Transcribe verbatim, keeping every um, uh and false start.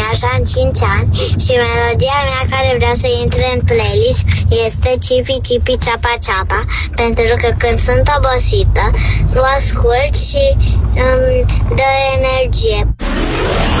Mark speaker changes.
Speaker 1: așa în cinci ani și melodia mea care vrea să intre în playlist este Cipi Cipi Ceapa Ceapa, pentru că când sunt obosită, o ascult și îmi dă energie.